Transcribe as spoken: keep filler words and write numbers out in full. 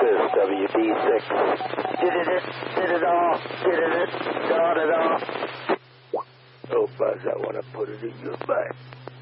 This W D six. Did it, did it all, did it, got it all. Oh, Buzz, I want to put it in your butt.